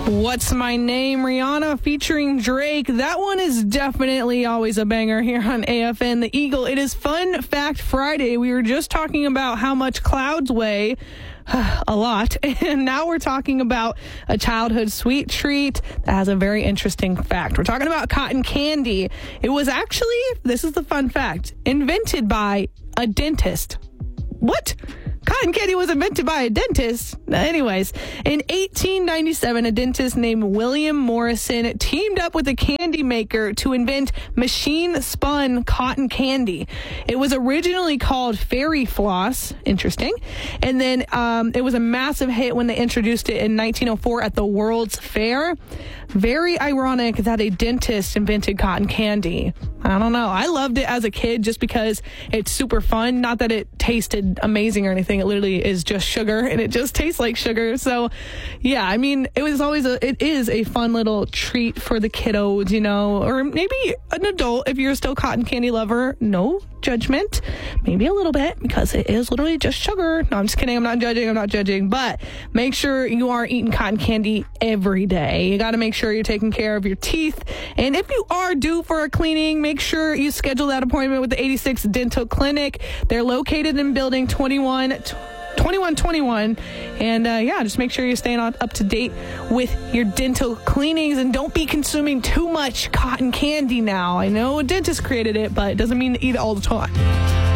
What's My Name, Rihanna featuring Drake. That one is definitely always a banger here on AFN The Eagle. It is Fun Fact Friday. We were just talking about how much clouds weigh. A lot. And now we're talking about a childhood sweet treat that has a very interesting fact. We're talking about cotton candy. It was actually, this is the fun fact, invented by a dentist. What? Cotton candy was invented by a dentist? Anyways, in 1897, a dentist named William Morrison teamed up with a candy maker to invent machine-spun cotton candy. It was originally called Fairy Floss. Interesting. And then it was a massive hit when they introduced it in 1904 at the World's Fair. Very ironic that a dentist invented cotton candy. I don't know. I loved it as a kid just because it's super fun. Not that it tasted amazing or anything. It literally is just sugar and it just tastes like sugar. So yeah, I mean, it is a fun little treat for the kiddos, you know, or maybe an adult if you're still a cotton candy lover. No judgment, maybe a little bit, because it is literally just sugar. No, I'm just kidding. I'm not judging, but make sure you are eating cotton candy every day. You got to make sure you're taking care of your teeth. And if you are due for a cleaning, make sure you schedule that appointment with the 86 Dental Clinic. They're located in building 2121. And just make sure you're staying up to date with your dental cleanings, and don't be consuming too much cotton candy now. I know a dentist created it, but it doesn't mean to eat it all the time.